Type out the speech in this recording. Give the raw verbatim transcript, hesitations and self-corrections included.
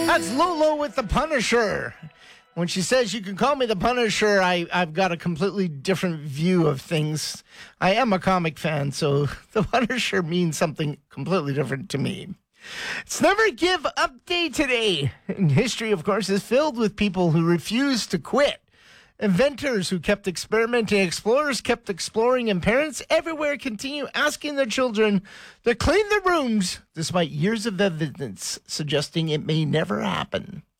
That's Lulu with the Punisher. When she says you can call me the Punisher, I, I've got a completely different view of things. I am a comic fan, so the Punisher means something completely different to me. It's Never Give Up Day today. And history, of course, is filled with people who refuse to quit. Inventors who kept experimenting, explorers kept exploring, and parents everywhere continue asking their children to clean their rooms despite years of evidence suggesting it may never happen.